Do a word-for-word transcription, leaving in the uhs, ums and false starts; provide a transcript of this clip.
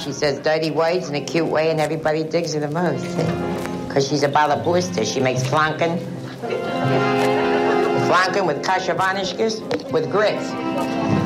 She says dirty words in a cute way, and everybody digs her the most. Because she's a ballerista. She makes flanken. Flanken with kasha vanishkas with grits.